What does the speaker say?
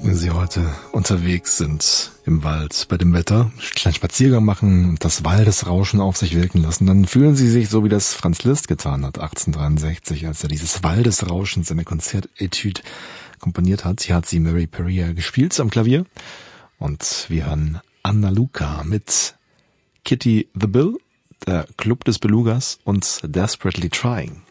Sie heute unterwegs sind im Wald bei dem Wetter, einen kleinen Spaziergang machen und das Waldesrauschen auf sich wirken lassen, dann fühlen Sie sich so, wie das Franz Liszt getan hat, 1863, als er dieses Waldesrauschen seine Konzertetüde komponiert hat. Hier hat sie Mary Perea gespielt am Klavier und wir hören Anna Luca mit Kitty the Bill, der Club des Belugas und Desperately Trying.